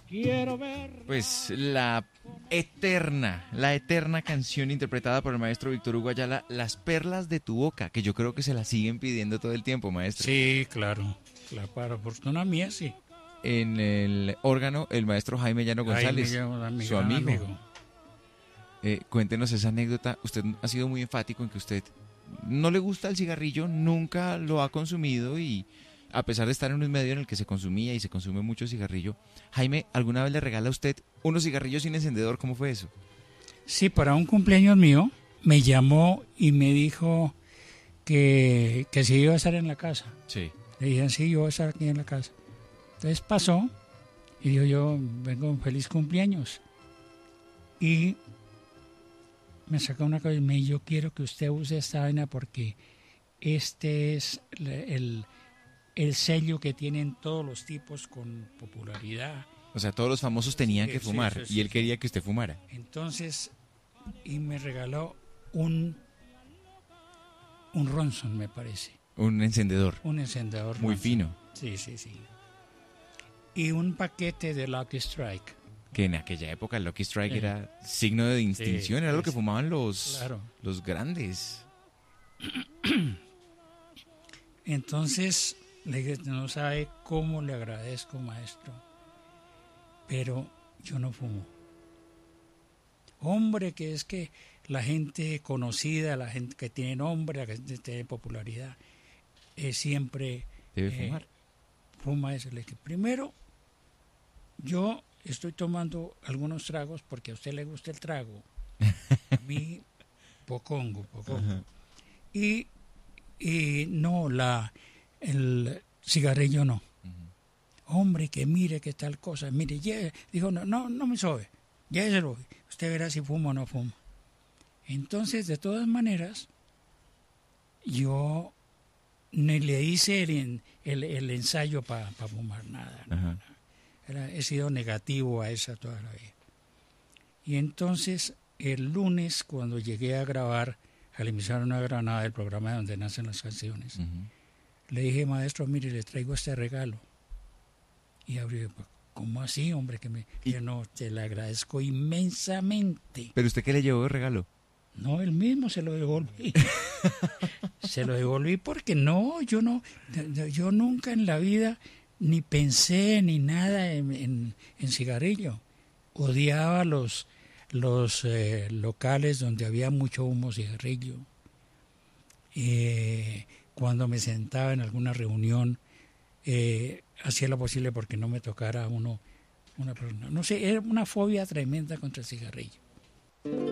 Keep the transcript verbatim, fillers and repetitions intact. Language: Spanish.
Pues la eterna, la eterna canción interpretada por el maestro Víctor Hugo Ayala, Las perlas de tu boca, que yo creo que se la siguen pidiendo todo el tiempo, maestro. Sí, claro, claro, para fortuna mía, sí. En el órgano, el maestro Jaime Llano González, Jaime Llano, su amigo. amigo. Eh, cuéntenos esa anécdota. Usted ha sido muy enfático en que usted no le gusta el cigarrillo, nunca lo ha consumido y a pesar de estar en un medio en el que se consumía y se consume mucho cigarrillo, Jaime, ¿alguna vez le regala a usted unos cigarrillos sin encendedor? ¿Cómo fue eso? Sí, para un cumpleaños mío me llamó y me dijo que, que si iba a estar en la casa. Sí. Le dije, sí, yo voy a estar aquí en la casa. Entonces pasó y dijo, yo vengo un feliz cumpleaños. Y me sacó una cosa y me dijo, yo quiero que usted use esta vaina porque este es el... el el sello que tienen todos los tipos con popularidad. O sea, todos los famosos tenían sí, que fumar sí, sí, y él quería que usted fumara. Entonces, y me regaló un un Ronson, me parece. Un encendedor. Un encendedor. Muy Ronson. fino. Sí, sí, sí. Y un paquete de Lucky Strike. Que en aquella época el Lucky Strike sí. era signo de distinción, sí, era sí, lo que fumaban los, claro. los grandes. Entonces... Le dije, no sabe cómo le agradezco, maestro, pero yo no fumo. Hombre, que es que la gente conocida, la gente que tiene nombre, la gente que tiene popularidad, eh, siempre debe eh, fumar. Fuma eso. Le dije, primero, yo estoy tomando algunos tragos porque a usted le gusta el trago. A mí, pocongo, pocongo. Y, y no, la... el cigarrillo no. Uh-huh. Hombre, que mire que tal cosa, mire, ya, dijo, no, no, no me sobe, lléveselo, usted verá si fumo o no fumo. Entonces, de todas maneras, yo ni le hice el, el, el ensayo para pa fumar nada. Uh-huh. No, no. Era, he sido negativo a esa toda la vida. Y entonces, el lunes, cuando llegué a grabar, a la emisora Nueva Granada, del programa donde nacen las canciones, uh-huh. le dije, maestro, mire, le traigo este regalo. Y abrió, ¿cómo así, hombre? Que me, yo no, te le agradezco inmensamente. ¿Pero usted qué le llevó de regalo? No, él mismo se lo devolví. Se lo devolví porque no, yo no, yo nunca en la vida ni pensé ni nada en, en, en cigarrillo. Odiaba los, los eh, locales donde había mucho humo cigarrillo. Eh, cuando me sentaba en alguna reunión, eh, hacía lo posible porque no me tocara uno, una persona. No sé, era una fobia tremenda contra el cigarrillo.